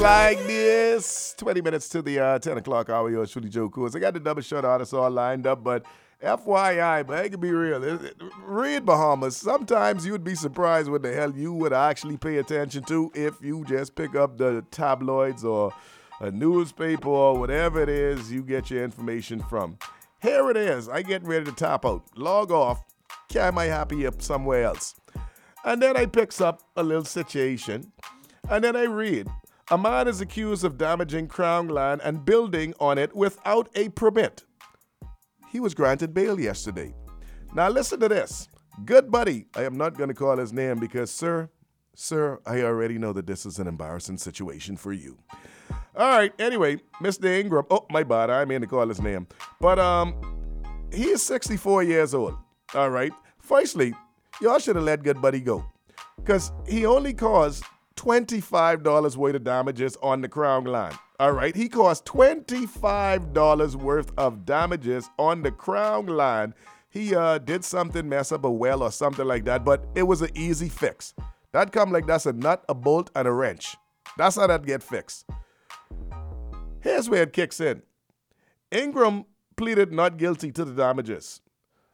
Like this, 20 minutes to the 10 o'clock hour. Yours truly, Joe Coors. I got the double shut artists all lined up, but FYI, but I can be real. Read Bahamas. Sometimes you would be surprised what the hell you would actually pay attention to if you just pick up the tabloids or a newspaper or whatever it is you get your information from. Here it is. I get ready to tap out. Log off. Carry my happy up somewhere else. And then I picks up a little situation. And then I read. A man is accused of damaging Crown land and building on it without a permit. He was granted bail yesterday. Now listen to this. Good buddy, I am not going to call his name because, sir, I already know that this is an embarrassing situation for you. All right, anyway, Mr. Ingram, oh, my bad, I mean to call his name. But he is 64 years old, all right? Firstly, y'all should have let good buddy go because he only caused $25 worth of damages on the Crown land. All right, he caused $25 worth of damages on the Crown land. He did something, mess up a well or something like that, but it was an easy fix. That come like that's a nut, a bolt, and a wrench. That's how that get fixed. Here's where it kicks in. Ingram pleaded not guilty to the damages.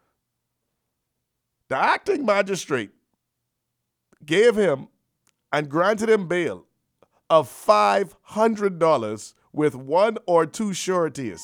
The acting magistrate gave him and granted him bail of $500 with one or two sureties.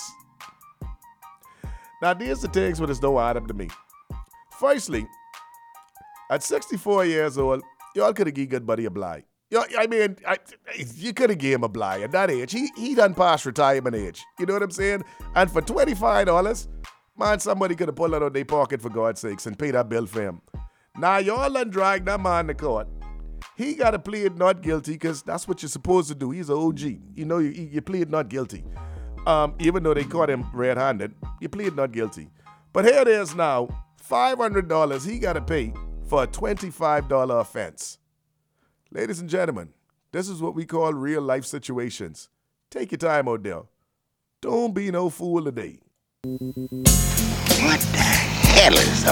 Now, these the things where there's no add up to me. Firstly, at 64 years old, y'all could have given good buddy a blight. You could have gave him a blight at that age. He done past retirement age. You know what I'm saying? And for $25, man, somebody could have pulled out of their pocket for God's sakes and paid that bill for him. Now, y'all done drag that man to court. He got to plead not guilty because that's what you're supposed to do. He's an OG. You know, you plead not guilty. Even though they caught him red-handed, you plead not guilty. But here it is now, $500 he got to pay for a $25 offense. Ladies and gentlemen, this is what we call real-life situations. Take your time out there. Don't be no fool today. What the hell is